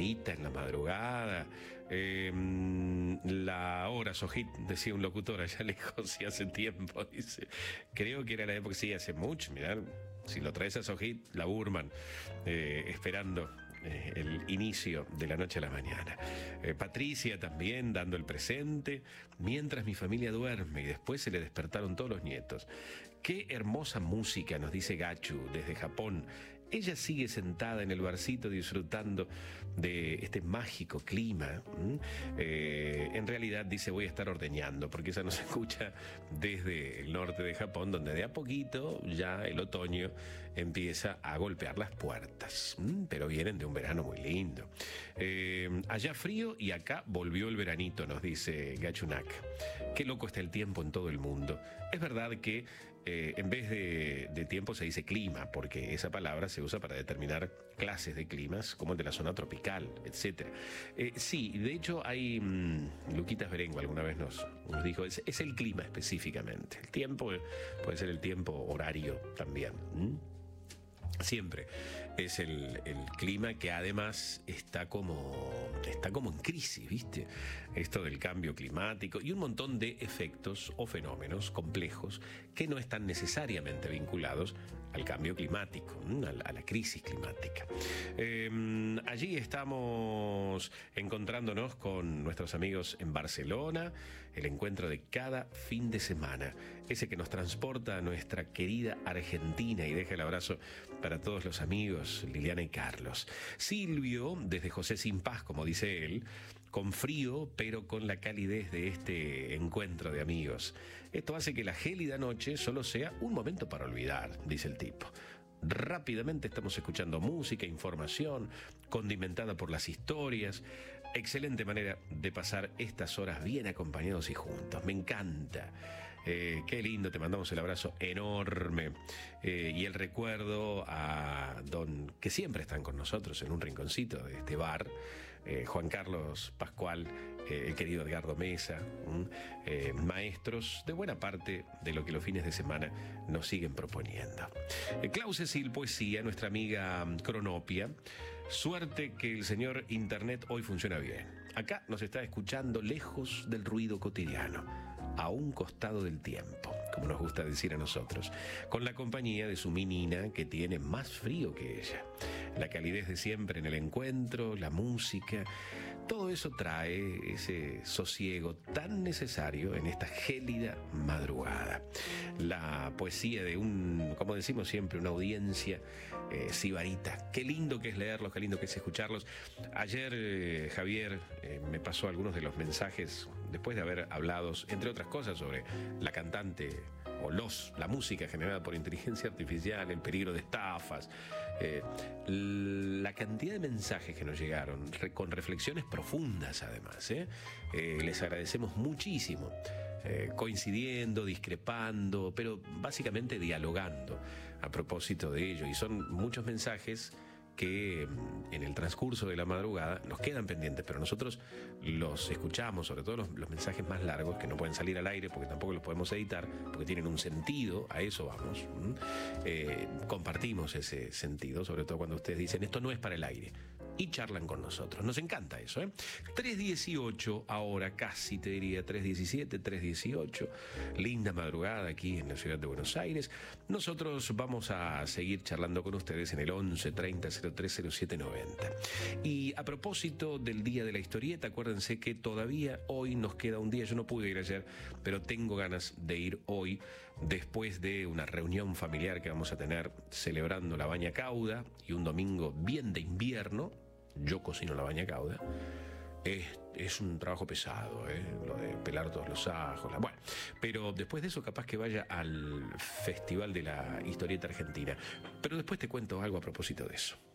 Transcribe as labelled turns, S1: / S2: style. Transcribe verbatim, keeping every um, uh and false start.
S1: Anita en la madrugada, eh, la hora Sojit, decía un locutor allá lejos, sí, hace tiempo, dice. Creo que era la época, sí, hace mucho, mirá, si lo traes a Sojit, la Burman, eh, esperando Eh, el inicio de la noche a la mañana. Eh, Patricia también dando el presente, mientras mi familia duerme y después se le despertaron todos los nietos. Qué hermosa música, nos dice Gachu desde Japón. Ella sigue sentada en el barcito disfrutando de este mágico clima. Eh, en realidad dice voy a estar ordeñando, porque esa nos escucha desde el norte de Japón, donde de a poquito ya el otoño empieza a golpear las puertas. Pero vienen de un verano muy lindo. Eh, allá frío y acá volvió el veranito, nos dice Gachunak. Qué loco está el tiempo en todo el mundo. Es verdad que eh, en vez de, de tiempo se dice clima, porque esa palabra se usa para determinar clases de climas, como el de la zona tropical, etcétera. Eh, sí, de hecho hay, mmm, Luquitas Berengo alguna vez nos, nos dijo, es, es el clima específicamente. El tiempo puede ser el tiempo horario también. ¿Mm? Siempre es el, el clima que además está como, está como en crisis, ¿viste? Esto del cambio climático y un montón de efectos o fenómenos complejos que no están necesariamente vinculados al cambio climático, a la, a la crisis climática. Eh, allí estamos encontrándonos con nuestros amigos en Barcelona, el encuentro de cada fin de semana, ese que nos transporta a nuestra querida Argentina y deja el abrazo para todos los amigos, Liliana y Carlos. Silvio, desde José Sin Paz, como dice él, con frío, pero con la calidez de este encuentro de amigos. Esto hace que la gélida noche solo sea un momento para olvidar, dice el tipo. Rápidamente estamos escuchando música, información, condimentada por las historias. Excelente manera de pasar estas horas bien acompañados y juntos. Me encanta. Eh, qué lindo, te mandamos el abrazo enorme. Eh, y el recuerdo a don, que siempre están con nosotros en un rinconcito de este bar, eh, Juan Carlos Pascual, eh, el querido Edgardo Mesa, eh, maestros de buena parte de lo que los fines de semana nos siguen proponiendo. Eh, Clau Cecil Poesía, nuestra amiga Cronopia. Suerte que el señor Internet hoy funciona bien. Acá nos está escuchando lejos del ruido cotidiano, a un costado del tiempo, como nos gusta decir a nosotros, con la compañía de su menina que tiene más frío que ella. La calidez de siempre en el encuentro, la música, todo eso trae ese sosiego tan necesario en esta gélida madrugada. La poesía de un, como decimos siempre, una audiencia eh, sibarita. Qué lindo que es leerlos, qué lindo que es escucharlos. Ayer eh, Javier eh, me pasó algunos de los mensajes después de haber hablado, entre otras cosas, sobre la cantante o los, la música generada por inteligencia artificial, el peligro de estafas, eh, la cantidad de mensajes que nos llegaron, re, con reflexiones profundas además, ¿eh? Eh, les agradecemos muchísimo, eh, coincidiendo, discrepando, pero básicamente dialogando a propósito de ello, y son muchos mensajes que en el transcurso de la madrugada nos quedan pendientes, pero nosotros los escuchamos, sobre todo los, los mensajes más largos, que no pueden salir al aire porque tampoco los podemos editar, porque tienen un sentido, a eso vamos. Eh, compartimos ese sentido, sobre todo cuando ustedes dicen, esto no es para el aire, y charlan con nosotros. Nos encanta eso, ¿eh? tres dieciocho ahora, casi te diría, tres diecisiete, tres dieciocho, linda madrugada aquí en la ciudad de Buenos Aires. Nosotros vamos a seguir charlando con ustedes en el once treinta cero tres cero siete noventa. Y a propósito del Día de la Historieta, acuérdense que todavía hoy nos queda un día. Yo no pude ir ayer, pero tengo ganas de ir hoy, después de una reunión familiar que vamos a tener celebrando la baña cauda y un domingo bien de invierno. Yo cocino la baña cauda. Es, es un trabajo pesado, ¿eh? Lo de pelar todos los ajos. La... Bueno, pero después de eso capaz que vaya al Festival de la Historieta Argentina. Pero después te cuento algo a propósito de eso.